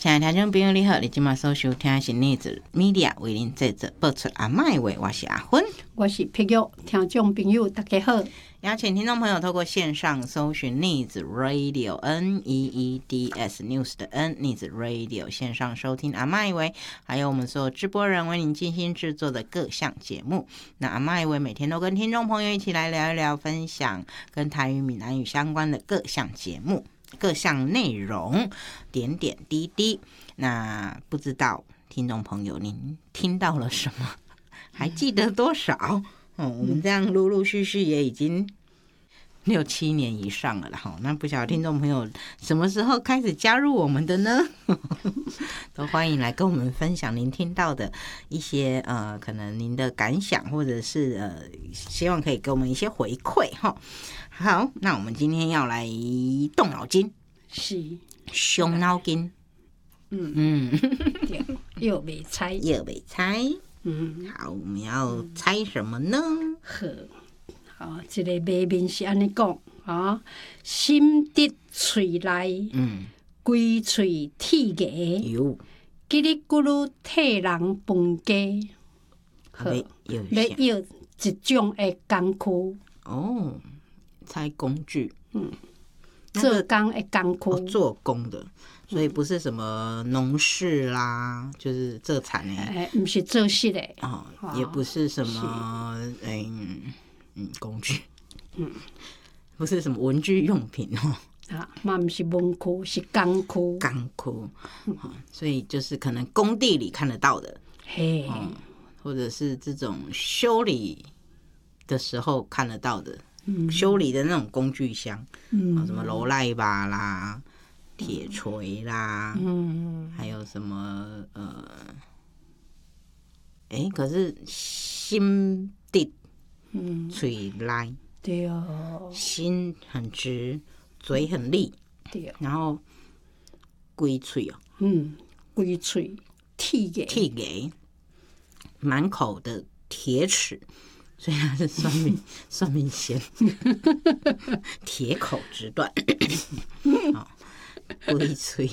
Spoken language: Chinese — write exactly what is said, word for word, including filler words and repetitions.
亲爱的听众朋友你好，你今晚所收听的是内子 media 为您制作播出阿嬷的话，我是阿芬， 我是碧玉。听众朋友大家好， 邀请听众朋友透过线上搜寻 Needs Radio N E E D S News 的 N Needs Radio 线上收听阿嬷的话，还有我们所有直播人为您精心制作的各项节目。那阿嬷的话每天都跟听众朋友一起来聊一聊，分享跟台语闽南语相关的各项节目各项内容点点滴滴。那不知道听众朋友您听到了什么，还记得多少？哦，我们这样陆陆续续也已经六七年以上了啦。那不晓得听众朋友什么时候开始加入我们的呢？都欢迎来跟我们分享您听到的一些呃，可能您的感想，或者是呃，希望可以给我们一些回馈哈。好，那我们今天要来动脑筋， 是伤脑筋。 嗯嗯， 对，又没猜， 又没猜。 嗯， 好，我们要猜什么呢？ 好，好，这个谜面是安尼讲啊，心得喙内，嗯，规喙铁牙， 有叽里咕噜替人分家。好，要要一种的工具哦，猜工具， 嗯，做工的工具， 哦，做工的。所以不是什么农事啦，就是做产的， 哎，不是做事的哦，也不是什么嗯嗯工具，嗯，不是什么文具用品哦， 啊，嘛不是文具，是工具， 工具，嗯，所以就是可能工地里看得到的， 嘿， 嗯，或者是这种修理的时候看得到的，嗯，修理的那种工具箱，嗯，哦，什么罗赖把啦。铁锤啦，嗯，还有什么呃，哎、欸，可是心地，嗯，嘴来， 对哦， 心很直，嘴很利， 对， 然后龟嘴哦， 嗯，龟嘴铁牙， 铁牙，满口的铁齿，所以它是算命算命仙，铁口直断，好。龟嘴